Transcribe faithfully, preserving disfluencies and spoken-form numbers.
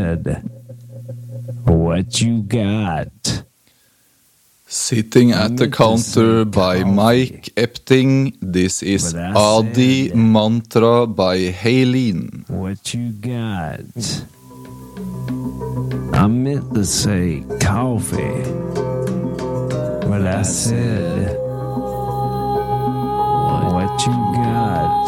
said, what you got? Sitting at the counter by Mike Epting. This is Adi Mantra by Haylene. What you got? I meant to say coffee, but I said, what you got?